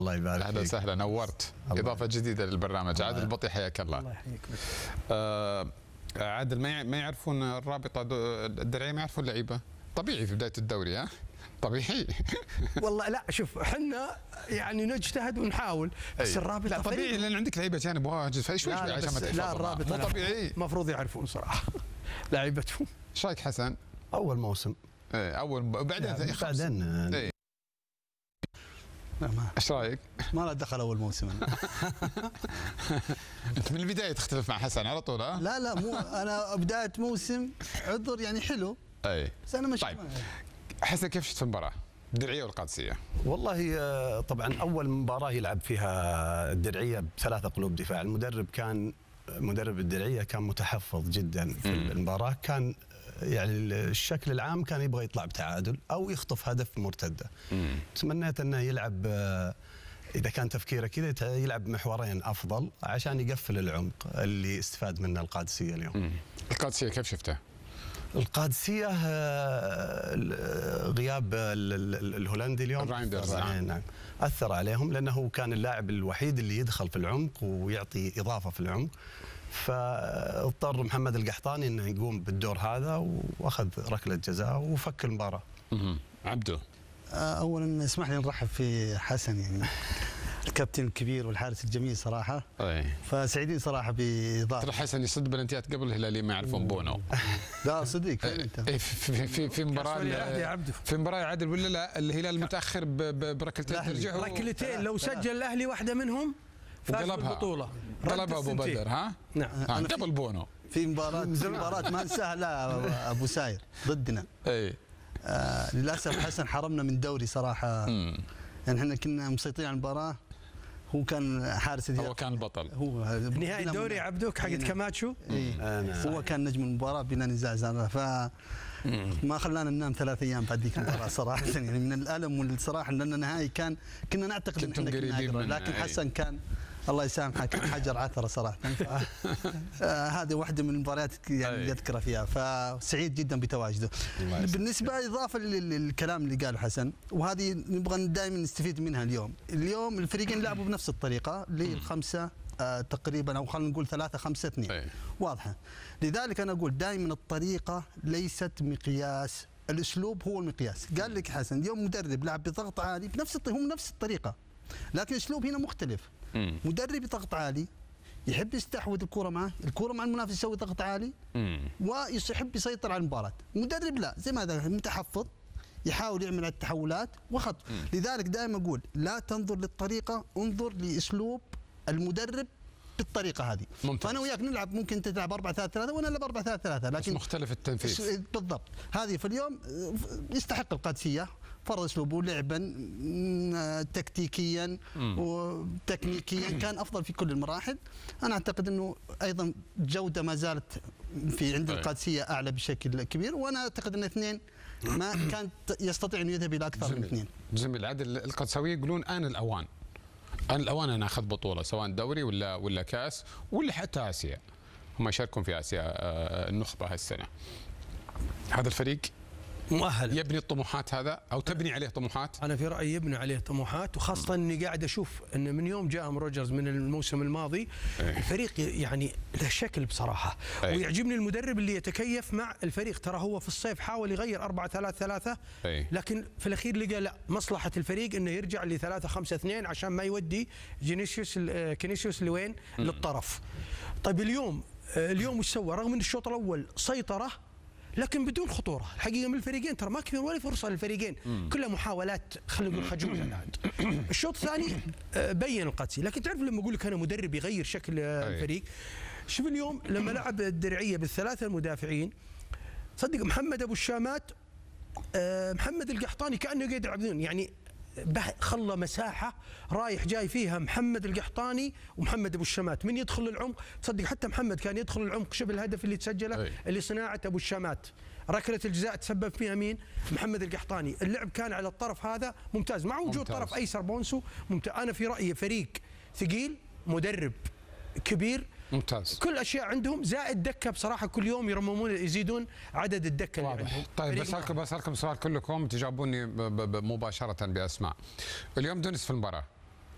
الله يبارك فيك. اهلا وسهلا، نورت. اضافه جديده للبرنامج. عادل البطي حياك الله. الله يحييك. عادل، ما يعرفون الرابطه الدرعيه، ما يعرفون اللعيبه؟ طبيعي في بدايه الدوري، ها؟ طبيعي. والله لا، شوف احنا يعني نجتهد ونحاول، بس الرابطه لا طبيعي لان عندك لعيبه جانب واجد، فشوي شوي عشان ما تحفظهم. لا الرابطه مو طبيعي، المفروض يعرفون صراحه لعيبتهم. ايش رايك حسن؟ اول موسم. ايه اول، بعدين بعدين ايش رايك؟ ما له دخل اول موسم انا. انت من البدايه تختلف مع حسن على طول، ها؟ لا مو انا بدايه موسم عذر يعني حلو. اي بس انا مش طيب حسن، كيف شفت المباراه؟ الدرعيه والقادسيه. والله طبعا اول مباراه يلعب فيها الدرعيه بثلاثه قلوب دفاع، المدرب كان مدرب الدرعيه كان متحفظ جدا في المباراه، كان يعني الشكل العام كان يبغى يطلع بتعادل او يخطف هدف مرتده. تمنيت انه يلعب، اذا كان تفكيره كذا يلعب محورين افضل عشان يقفل العمق اللي استفاد منه القادسيه اليوم. القادسيه كيف شفته؟ القادسيه غياب الهولندي اليوم نعم اثر عليهم، لانه كان اللاعب الوحيد اللي يدخل في العمق ويعطي اضافه في العمق، فاضطر محمد القحطاني انه يقوم بالدور هذا واخذ ركله جزاء وفك المباراه. عبده، اولا اسمح لي نرحب في حسن، يعني الكابتن الكبير والحارس الجميل صراحه. فسعيدين صراحه باضافه. ترى حسن يصد بلنتيات قبل الهلاليين ما يعرفون بونو. لا صدق انت. في مباراه في مباراه عادل ولا لا؟ الهلال متاخر بركلتين ترجع، ركلتين لو سجل الاهلي واحده منهم فاز بالبطوله. طلبها ابو بدر، ها؟ نعم قبل بونو. في مباراه ما ننساها، لا ابو ساير ضدنا. اي للاسف حسن حرمنا من دوري صراحه. يعني احنا كنا مسيطرين على المباراه، هو كان حارس هو كان البطل، هو نهائي الدوري عبدوك حق كاماتشو. هو كان نجم المباراه، بينا نزاع ف ما خلانا ننام 3 ايام بعد ذيك المباراه صراحه، يعني من الالم والصراحه، لان النهائي كنا نعتقد ان احنا قريبين، لكن حسن كان الله يسامحه كان حجر عثره صراحه. هذه واحده من المباريات يعني اللي اذكرها فيها، فسعيد جدا بتواجده. بالنسبه اضافه للكلام اللي قاله حسن، وهذه نبغى دائما نستفيد منها اليوم الفريقين لعبوا بنفس الطريقه للخمسه تقريبا، او خلينا نقول 3-5-2 واضحه. لذلك انا اقول دائما الطريقه ليست مقياس، الاسلوب هو المقياس. قال لك حسن اليوم مدرب لعب بضغط عالي هم نفس الطريقه، لكن الاسلوب هنا مختلف. مدرب ضغط عالي يحب يستحوذ الكره معه، الكره مع المنافس يسوي ضغط عالي ويحب يسيطر على المباراه. مدرب لا، زي ما هذا متحفظ يحاول يعمل التحولات وخط. لذلك دائما اقول لا تنظر للطريقه، انظر لاسلوب المدرب بالطريقه هذه. فانا وياك نلعب، ممكن انت تلعب 4-3-3 وانا العب 4-3-3، لكن مختلف التنفيذ بالضبط. هذه في اليوم يستحق القادسيه فرض اسلوبه لعبا تكتيكيا وتكنيكيا كان افضل في كل المراحل. انا اعتقد انه ايضا جوده ما زالت في عند القادسيه اعلى بشكل كبير، وانا اعتقد ان اثنين ما كان يستطيع انه يذهب الى اكثر من اثنين. جميل. عادل، القادساويه يقولون ان الاوان أن ناخذ بطولة، سواء دوري ولا كاس ولا حتى آسيا. هم يشاركون في آسيا النخبة هالسنة. هذا الفريق مؤهل يبني الطموحات هذا، أو تبني عليه طموحات؟ أنا في رأيي يبني عليه طموحات، وخاصة أني قاعد أشوف أن من يوم جاءهم روجرز من الموسم الماضي الفريق يعني له شكل بصراحة. ويعجبني المدرب اللي يتكيف مع الفريق. ترى هو في الصيف حاول يغير 4-3-3، لكن في الأخير لقى لا، مصلحة الفريق أنه يرجع ل 3-5-2 عشان ما يودي كينيسيوس لوين؟ للطرف. طيب اليوم وش سوى؟ رغم أن الشوط الأول سيطرة لكن بدون خطوره الحقيقه من الفريقين، ترى ما كان ولا فرصه للفريقين، كلها محاولات خلينا نقول خجوله الان. الشوط الثاني بين القادسي، لكن تعرف لما اقول لك انا مدرب يغير شكل الفريق. شوف اليوم لما لعب الدرعيه بالثلاثه المدافعين، صدق محمد ابو الشامات محمد القحطاني كانه قاعد يلعبون، يعني خلى مساحه رايح جاي فيها محمد القحطاني ومحمد ابو الشامات. من يدخل العمق تصدق حتى محمد كان يدخل العمق. شوف الهدف اللي تسجله اللي صناعه ابو الشامات، ركله الجزاء تسبب فيها مين؟ محمد القحطاني. اللعب كان على الطرف هذا ممتاز، مع وجود طرف ايسر بونسو ممتاز. انا في رايي فريق ثقيل، مدرب كبير ممتاز، كل اشياء عندهم، زائد دكه بصراحه كل يوم يرممون يزيدون عدد الدكه اللي عندهم. طيب بسالكم سؤال كلكم تجاوبوني مباشره باسماء. اليوم دونس في المباراه